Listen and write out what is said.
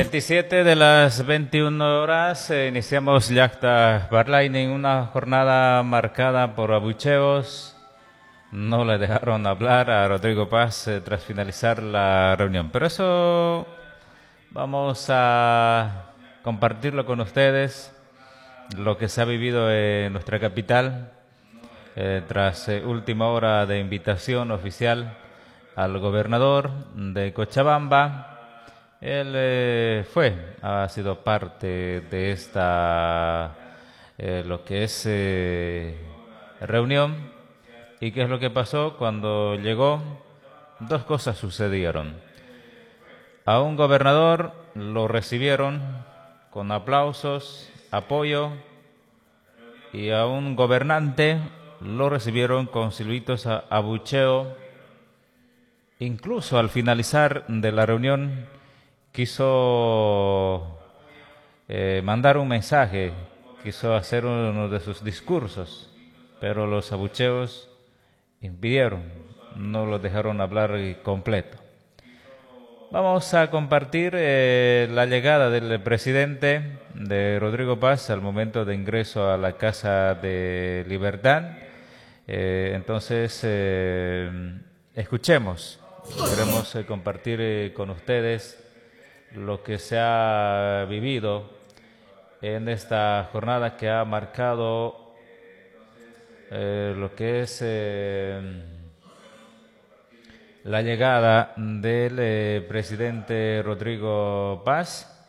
27 de las 21 horas iniciamos Yacta Barlaine en una jornada marcada por abucheos. No le dejaron hablar a Rodrigo Paz tras finalizar la reunión. Pero eso vamos a compartirlo con ustedes, lo que se ha vivido en nuestra capital tras última hora de invitación oficial al gobernador de Cochabamba. Él ha sido parte de esta, lo que es reunión. ¿Y qué es lo que pasó? Cuando llegó, dos cosas sucedieron. A un gobernador lo recibieron con aplausos, apoyo, y a un gobernante lo recibieron con silbitos, abucheo. Incluso al finalizar de la reunión quiso mandar un mensaje, quiso hacer uno de sus discursos, pero los abucheos impidieron, no lo dejaron hablar completo. Vamos a compartir la llegada del presidente de Rodrigo Paz al momento de ingreso a la Casa de Libertad. Entonces, escuchemos. Queremos compartir con ustedes lo que se ha vivido en esta jornada que ha marcado lo que es la llegada del presidente Rodrigo Paz